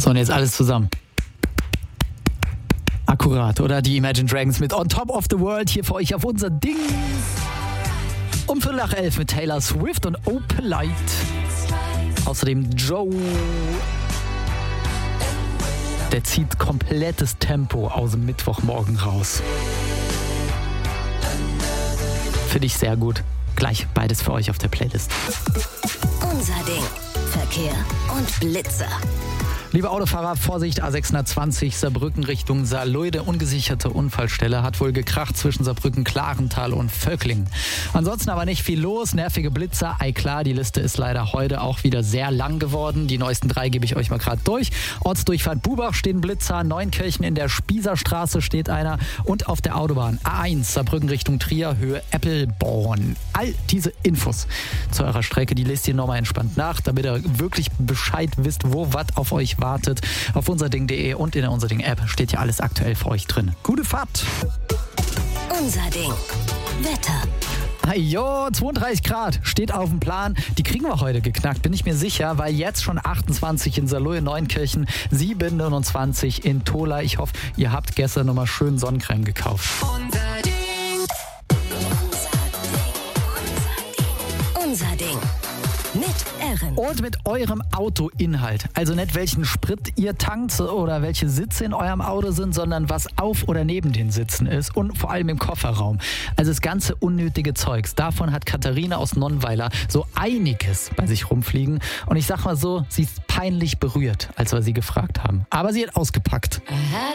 So, und jetzt alles zusammen. Akkurat, oder? Die Imagine Dragons mit On Top of the World hier für euch auf unser Ding. Um 10:11 mit Taylor Swift und Oh Polite. Außerdem Joe. Der zieht komplettes Tempo aus dem Mittwochmorgen raus. Finde ich sehr gut. Gleich beides für euch auf der Playlist. Unser Ding. Verkehr und Blitzer. Liebe Autofahrer, Vorsicht, A620 Saarbrücken Richtung Saarloude. Ungesicherte Unfallstelle, hat wohl gekracht zwischen Saarbrücken, Klarental und Völklingen. Ansonsten aber nicht viel los, nervige Blitzer, klar, die Liste ist leider heute auch wieder sehr lang geworden. Die neuesten 3 gebe ich euch mal gerade durch. Ortsdurchfahrt Bubach stehen Blitzer, Neunkirchen in der Spießerstraße steht einer und auf der Autobahn A1 Saarbrücken Richtung Trier, Höhe Eppelborn. All diese Infos zu eurer Strecke, die lest ihr nochmal entspannt nach, damit ihr wirklich Bescheid wisst, wo was auf euch wartet. Auf unserding.de und in der Unserding-App steht ja alles aktuell für euch drin. Gute Fahrt! Unser Ding. Wetter. Jo, 32 Grad steht auf dem Plan. Die kriegen wir heute geknackt, bin ich mir sicher, weil jetzt schon 28 in Saarloude, Neunkirchen, 27 in Tola. Ich hoffe, ihr habt gestern nochmal schön Sonnencreme gekauft. Unser Ding. Unser Ding. Mit Erin. Und mit eurem Autoinhalt. Also nicht welchen Sprit ihr tankt oder welche Sitze in eurem Auto sind, sondern was auf oder neben den Sitzen ist und vor allem im Kofferraum. Also das ganze unnötige Zeugs. Davon hat Katharina aus Nonnweiler so einiges bei sich rumfliegen. Und ich sag mal so, sie ist peinlich berührt, als wir sie gefragt haben. Aber sie hat ausgepackt.